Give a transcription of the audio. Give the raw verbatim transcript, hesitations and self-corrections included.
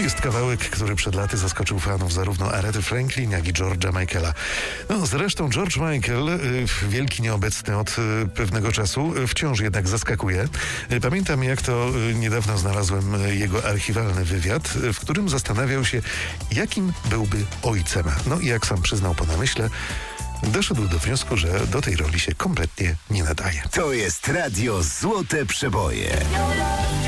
jest kawałek, który przed laty zaskoczył fanów zarówno Arety Franklin, jak i George'a Michaela. No, zresztą George Michael, y, wielki nieobecny od y, pewnego czasu, y, wciąż jednak zaskakuje. Y, pamiętam, jak to y, niedawno znalazłem y, jego archiwalny wywiad, y, w którym zastanawiał się, jakim byłby ojcem. No i jak sam przyznał po namyśle, doszedł do wniosku, że do tej roli się kompletnie nie nadaje. To jest Radio Złote Przeboje.